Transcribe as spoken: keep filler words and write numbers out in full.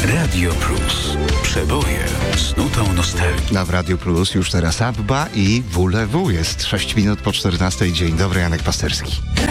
Radio Plus. Przeboje z nutą nostalgii. Na w Radio Plus już teraz Abba i W L W. Jest sześć minut po czternastej. Dzień dobry, Janek Pasterski.